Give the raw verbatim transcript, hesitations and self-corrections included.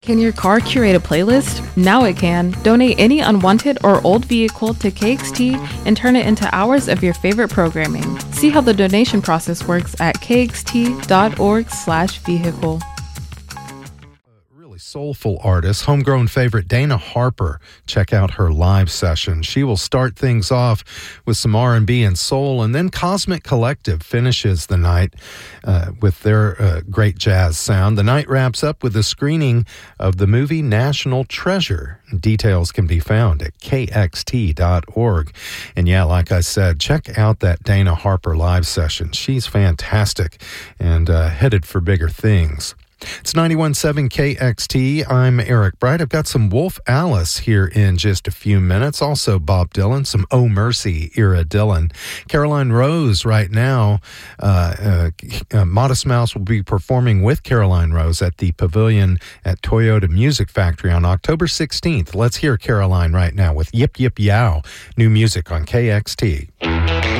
Can your car curate a playlist? Now it can. Donate any unwanted or old vehicle to K X T and turn it into hours of your favorite programming. See how the donation process works at kxt.org slash vehicle. Soulful artist, homegrown favorite Dana Harper. Check out her live session. She will start things off with some R and B and soul, and then Cosmic Collective finishes the night uh, with their uh, great jazz sound. The night wraps up with a screening of the movie National Treasure. Details can be found at k x t dot org. And yeah, like I said, check out that Dana Harper live session. She's fantastic and uh, headed for bigger things. It's ninety-one point seven K X T. I'm Eric Bright. I've got some Wolf Alice here in just a few minutes. Also Bob Dylan, some Oh Mercy era Dylan. Caroline Rose right now. Uh, uh, uh, Modest Mouse will be performing with Caroline Rose at the Pavilion at Toyota Music Factory on October sixteenth. Let's hear Caroline right now with Yip Yip Yow. New music on K X T.